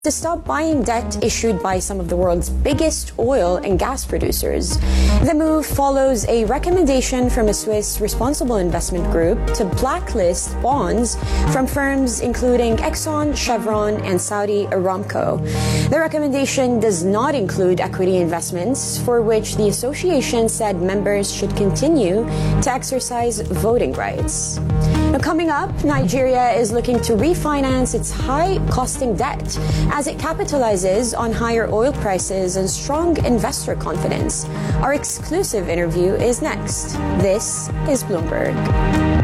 to stop buying debt issued by some of the world's biggest oil and gas producers. The move follows a recommendation from a Swiss responsible investment group to blacklist bonds from firms including Exxon, Chevron, and Saudi Aramco. The recommendation does not include equity investments, for which the association said members should continue to exercise voting rights. Now, coming up, Nigeria is looking to refinance its high-costing debt as it capitalizes on higher oil prices and strong investor confidence. Our exclusive interview is next. This is Bloomberg.